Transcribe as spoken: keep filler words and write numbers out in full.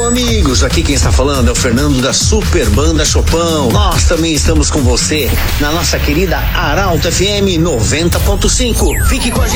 amigos, aqui quem está falando é o Fernando da Super Banda Chopão. Nós também estamos com você na nossa querida Arauto F M noventa ponto cinco. Fique com a gente.